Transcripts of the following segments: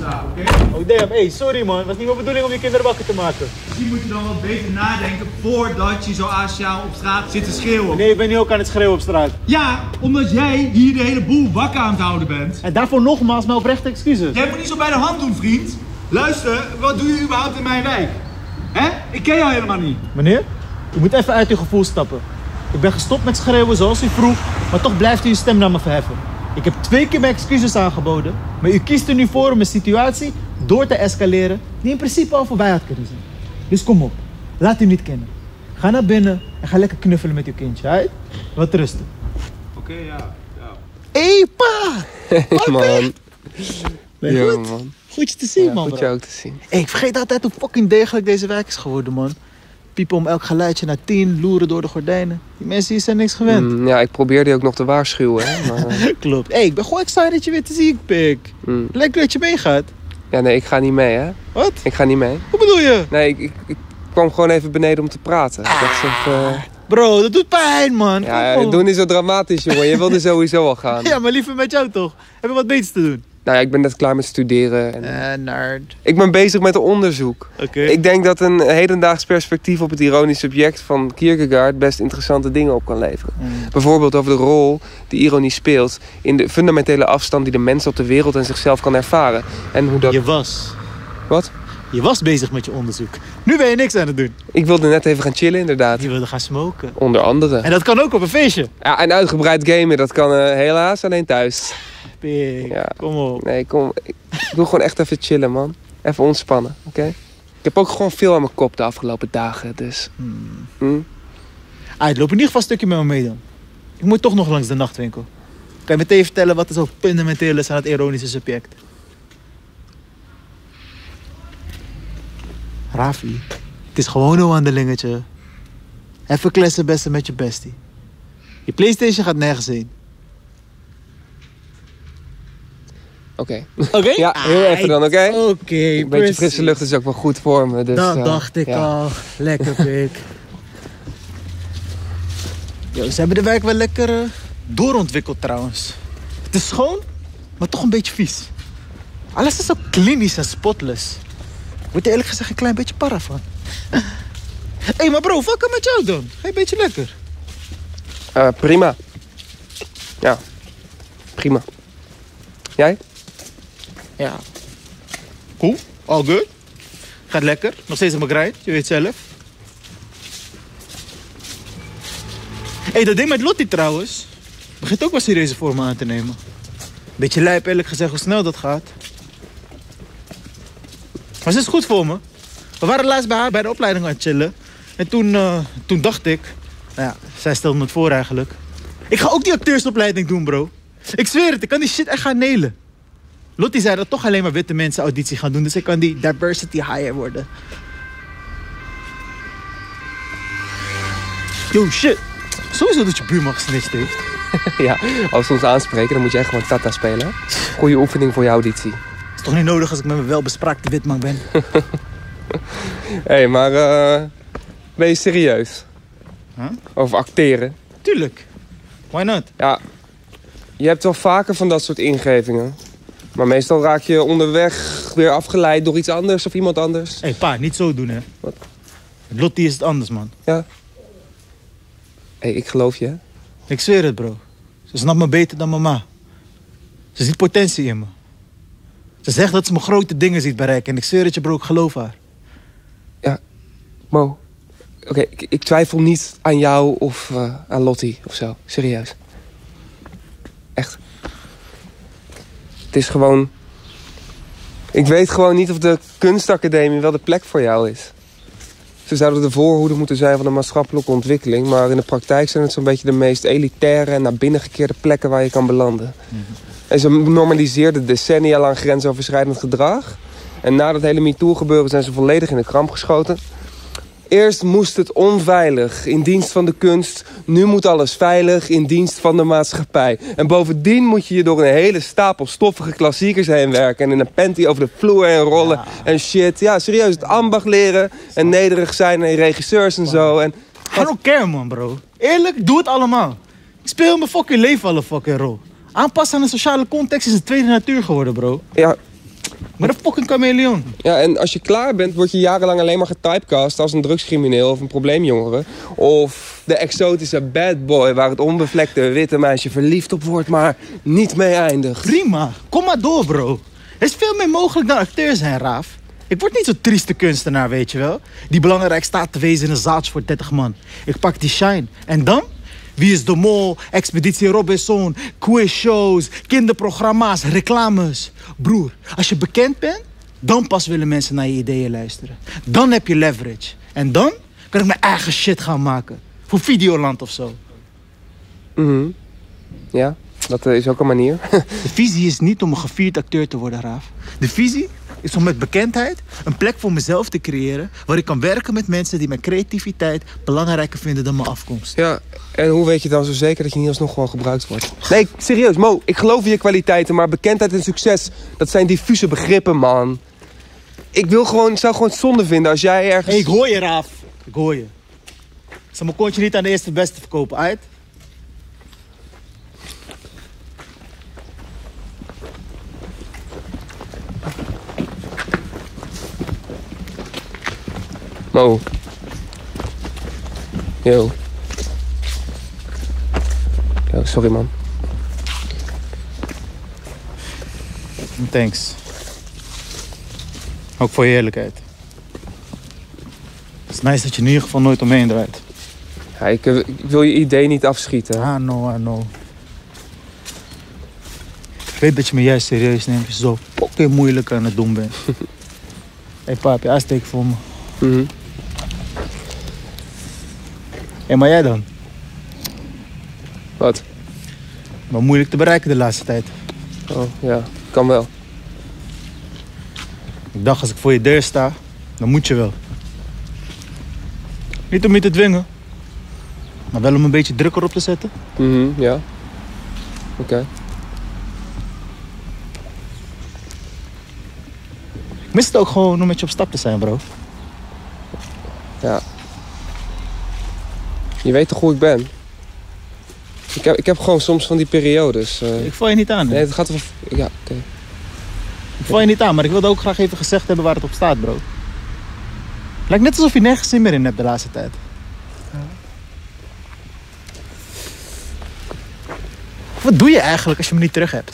sta, oké? Oh damn, hey, sorry man. Het was niet mijn bedoeling om je kinderen wakker te maken. Misschien moet je dan wel beter nadenken voordat je zo asociaal op straat zit te schreeuwen. Nee, ik ben nu ook aan het schreeuwen op straat. Ja, omdat jij hier de hele boel wakker aan het houden bent. En daarvoor nogmaals mijn oprechte excuses. Jij moet niet zo bij de hand doen, vriend. Luister, wat doe je überhaupt in mijn wijk? Hè? Ik ken jou helemaal niet. Meneer, u moet even uit uw gevoel stappen. Ik ben gestopt met schreeuwen zoals u vroeg, maar toch blijft u uw stem naar me verheffen. Ik heb 2 keer mijn excuses aangeboden, maar u kiest er nu voor om een situatie door te escaleren die in principe al voorbij had kunnen zijn. Dus kom op, laat u niet kennen. Ga naar binnen en ga lekker knuffelen met uw kindje, hè? Wat rusten. Oké, ja. Hé, pa! Hey, man. Ben je Yo, goed? man. Goed je te zien, Ja, man. goed bro. je ook te zien. Hey, ik vergeet altijd hoe fucking degelijk deze wijk is geworden, man. Piepen om elk geluidje naar 10, loeren door de gordijnen. Die mensen hier zijn niks gewend. Ja, ik probeerde je ook nog te waarschuwen, hè. Maar, Klopt. Hey, ik ben gewoon excited je weer te zien, pik. Lekker dat je meegaat. ja, nee, ik ga niet mee, hè. Wat? Ik ga niet mee. Wat bedoel je? Nee, ik kwam gewoon even beneden om te praten. Ik dacht even, Bro, dat doet pijn, man. ja, Kom op. doe niet zo dramatisch, jongen. Je wilde sowieso al gaan. Ja, maar liever met jou toch? Heb je wat beters te doen? Nou ja, ik ben net klaar met studeren. En Nerd. ik ben bezig met een onderzoek. Oké. Ik denk dat een hedendaags perspectief op het ironisch subject van Kierkegaard best interessante dingen op kan leveren. Bijvoorbeeld over de rol die ironie speelt in de fundamentele afstand die de mens op de wereld en zichzelf kan ervaren. En hoe dat... Je was. Wat? Je was bezig met je onderzoek. Nu ben je niks aan het doen. Ik wilde net even gaan chillen, inderdaad. Je wilde gaan smoken. Onder andere. En dat kan ook op een feestje. Ja, en uitgebreid gamen, dat kan helaas alleen thuis. Pik, Ja. kom op. Nee, kom. Ik wil gewoon echt even chillen, man. Even ontspannen, oké? Ik heb ook gewoon veel aan mijn kop de afgelopen dagen, dus... Loop in ieder geval een stukje met me mee dan. Ik moet toch nog langs de nachtwinkel. Kan je meteen vertellen wat er zo fundamenteel is aan het ironische subject? Rafi, het is gewoon een wandelingetje. Even kletsen beste met je bestie. Je PlayStation gaat nergens heen. Oké. Oké? Ja, heel even dan, oké? Oké, Een beetje frisse lucht is ook wel goed voor me, dus... Dat dacht ik ja. al. Lekker pik. Yo, ze hebben de wijk wel lekker doorontwikkeld trouwens. Het is schoon, maar toch een beetje vies. Alles is zo klinisch en spotless. Word je eerlijk gezegd een klein beetje para van. Hé, maar bro, wat kan met jou dan? Ga je een beetje lekker? Prima. Ja. Prima. Jij? Ja. Cool, all good. Gaat lekker, nog steeds op mijn grind, je weet zelf. Hé, dat ding met Lottie trouwens, begint ook wel serieuze vormen aan te nemen. Beetje lijp eerlijk gezegd hoe snel dat gaat. Maar ze is goed voor me. We waren laatst bij haar bij de opleiding aan het chillen. En toen dacht ik... Nou ja, zij stelde me het voor eigenlijk. Ik ga ook die acteursopleiding doen, bro. Ik zweer het, ik kan die shit echt gaan nailen. Lottie zei dat toch alleen maar witte mensen auditie gaan doen. Dus ik kan die diversity hire worden. Yo, shit. Sowieso dat je buurman gesnitcht heeft. Ja, als we ons aanspreken, dan moet jij gewoon Tata spelen. Goeie oefening voor je auditie. Is toch niet nodig als ik met mijn welbespraakte witman ben? Hé, maar ben je serieus? Huh? Over acteren? Tuurlijk. Why not? Ja, je hebt wel vaker van dat soort ingevingen. Maar meestal raak je onderweg weer afgeleid door iets anders of iemand anders. Hé, pa, niet zo doen, hè. Wat? Met Lottie is het anders, man. Ja. Hé, ik geloof je, hè? Ik zweer het, bro. Ze snapt me beter dan mama. Ze ziet potentie in me. Ze zegt dat ze me grote dingen ziet bereiken. En ik zweer het je, bro, ik geloof haar. Ja, Mo. Oké, ik twijfel niet aan jou of aan Lottie of zo. Serieus. Echt. Het is gewoon... Ik weet gewoon niet of de kunstacademie wel de plek voor jou is. Ze zouden de voorhoede moeten zijn van de maatschappelijke ontwikkeling... maar in de praktijk zijn het zo'n beetje de meest elitaire... en naar binnen gekeerde plekken waar je kan belanden. En ze normaliseerden decennia lang grensoverschrijdend gedrag. En na dat hele MeToo-gebeuren zijn ze volledig in de kramp geschoten. Eerst moest het onveilig, in dienst van de kunst. Nu moet alles veilig, in dienst van de maatschappij. En bovendien moet je door een hele stapel stoffige klassiekers heen werken... en in een panty over de vloer heen rollen en shit. Ja, serieus, het ambacht leren en nederig zijn en regisseurs en zo. En... I don't care, man, bro. Eerlijk, doe het allemaal. Ik speel mijn fucking leven al een fucking rol. Aanpassen aan een sociale context is een tweede natuur geworden, bro. Ja, Ik ben een fucking chameleon. Ja, en als je klaar bent, word je jarenlang alleen maar getypecast als een drugscrimineel of een probleemjongere. Of de exotische bad boy waar het onbevlekte witte meisje verliefd op wordt, maar niet mee eindigt. Prima, kom maar door, bro. Er is veel meer mogelijk dan acteur zijn, Raaf. Ik word niet zo'n trieste kunstenaar, weet je wel. Die belangrijk staat te wezen in een zaaltje voor 30 man. Ik pak die shine. En dan? Wie is de Mol, Expeditie Robinson, quizshows, kinderprogramma's, reclames. Broer, als je bekend bent, dan pas willen mensen naar je ideeën luisteren. Dan heb je leverage. En dan kan ik mijn eigen shit gaan maken. Voor Videoland of zo. Ja, dat is ook een manier. De visie is niet om een gevierd acteur te worden, Raaf. De visie is om met bekendheid een plek voor mezelf te creëren waar ik kan werken met mensen die mijn creativiteit belangrijker vinden dan mijn afkomst. Ja, en hoe weet je dan zo zeker dat je niet alsnog gewoon gebruikt wordt? Nee, serieus, Mo, ik geloof in je kwaliteiten, maar bekendheid en succes, dat zijn diffuse begrippen, man. Ik zou gewoon zonde vinden als jij ergens... Hey, ik hoor je, Raaf. Ik hoor je. Ik zal mijn kontje niet aan de eerste beste verkopen, uit? Mo. Yo, sorry, man. Thanks. Ook voor je eerlijkheid. Het is nice dat je in ieder geval nooit omheen draait. Ja, ik wil je idee niet afschieten. I know. Ik weet dat je me juist serieus neemt. Je zo fucking moeilijk aan het doen bent. Hey papi, aansteek voor me. Hé, maar jij dan? Wat? Maar moeilijk te bereiken de laatste tijd. Oh, ja. Kan wel. Ik dacht, als ik voor je deur sta, dan moet je wel. Niet om je te dwingen. Maar wel om een beetje druk erop te zetten. Ja. Oké. Ik mis het ook gewoon om met je op stap te zijn, bro. Ja. Je weet toch hoe ik ben? Ik heb gewoon soms van die periodes. Ik val je niet aan. Nee, het gaat over... Ja, oké. Ik val je niet aan, maar ik wilde ook graag even gezegd hebben waar het op staat, bro. Lijkt net alsof je nergens zin meer in hebt de laatste tijd. Ja. Wat doe je eigenlijk als je me niet terug hebt?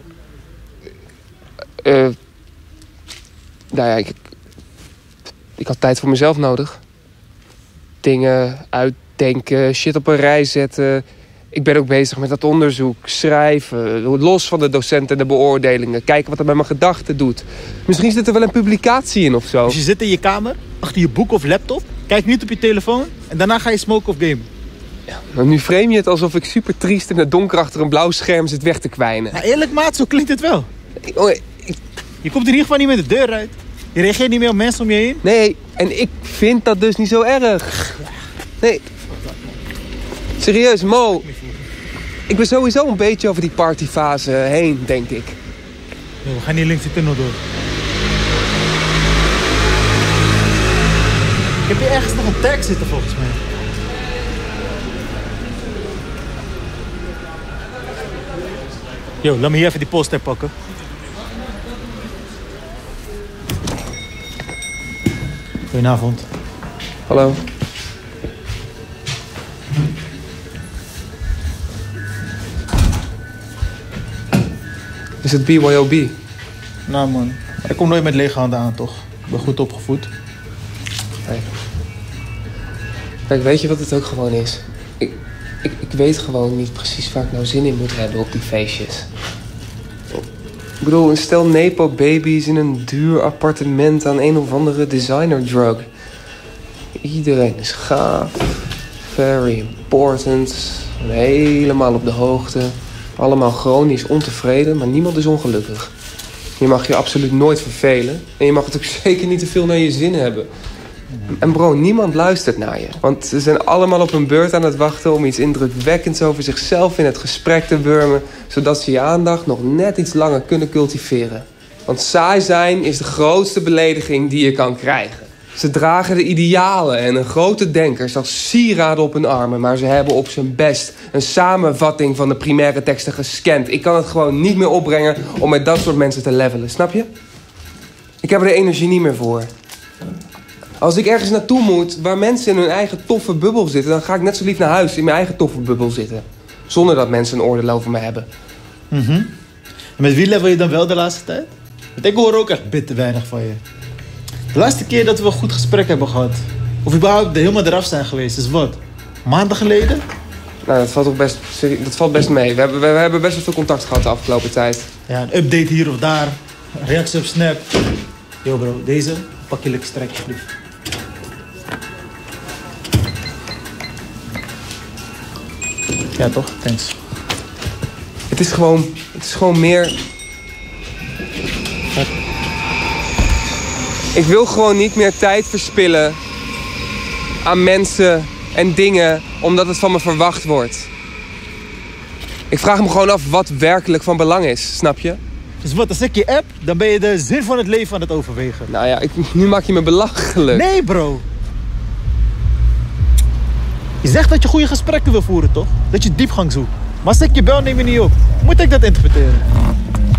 Nou ja, ik had tijd voor mezelf nodig. Dingen uitdenken, shit op een rij zetten. Ik ben ook bezig met dat onderzoek, schrijven. Los van de docenten en de beoordelingen. Kijken wat er met mijn gedachten doet. Misschien zit er wel een publicatie in of zo. Dus je zit in je kamer, achter je boek of laptop. Kijk niet op je telefoon. En daarna ga je smoken of gamen. Ja, nou, nu frame je het alsof ik super triest in het donker achter een blauw scherm zit weg te kwijnen. Nou, eerlijk maat, zo klinkt het wel. Je komt in ieder geval niet met de deur uit. Je reageert niet meer op mensen om je heen. Nee, en ik vind dat dus niet zo erg. Nee. Serieus, Mo. Ik ben sowieso een beetje over die partyfase heen, denk ik. Yo, we gaan niet links de tunnel door. Ik heb hier ergens nog een tag zitten, volgens mij. Yo, laat me hier even die poster pakken. Goedenavond. Hallo. Is het BYOB? Nou man, ik kom nooit met lege handen aan, toch? Ik ben goed opgevoed. Nee. Kijk, weet je wat het ook gewoon is? Ik weet gewoon niet precies waar ik nou zin in moet hebben op die feestjes. Ik bedoel, een stel nepo-baby's in een duur appartement aan een of andere designer-drug. Iedereen is gaaf, very important, helemaal op de hoogte. Allemaal chronisch ontevreden, maar niemand is ongelukkig. Je mag je absoluut nooit vervelen. En je mag het ook zeker niet te veel naar je zin hebben. En bro, niemand luistert naar je. Want ze zijn allemaal op hun beurt aan het wachten om iets indrukwekkends over zichzelf in het gesprek te wurmen, zodat ze je aandacht nog net iets langer kunnen cultiveren. Want saai zijn is de grootste belediging die je kan krijgen. Ze dragen de idealen en een grote denkers als sieraden op hun armen, maar ze hebben op zijn best een samenvatting van de primaire teksten gescand. Ik kan het gewoon niet meer opbrengen om met dat soort mensen te levelen, snap je? Ik heb er de energie niet meer voor. Als ik ergens naartoe moet waar mensen in hun eigen toffe bubbel zitten... dan ga ik net zo lief naar huis in mijn eigen toffe bubbel zitten. Zonder dat mensen een oordeel over me hebben. En met wie level je dan wel de laatste tijd? Want ik hoor ook echt bitter weinig van je. De laatste keer dat we een goed gesprek hebben gehad... of überhaupt helemaal eraf zijn geweest, is wat? Maanden geleden? Nou, dat valt best mee. We hebben best wel veel contact gehad de afgelopen tijd. Ja, een update hier of daar. Een reactie op Snap. Yo bro, deze pak je lekker strak alsjeblieft. Ja toch? Thanks. Het is gewoon meer... Ik wil gewoon niet meer tijd verspillen aan mensen en dingen omdat het van me verwacht wordt. Ik vraag me gewoon af wat werkelijk van belang is, snap je? Dus wat, als ik je app, dan ben je de zin van het leven aan het overwegen. Nou ja, nu maak je me belachelijk. Nee bro. Je zegt dat je goede gesprekken wil voeren, toch? Dat je diepgang zoekt. Maar als ik je bel, neem je niet op. Hoe moet ik dat interpreteren?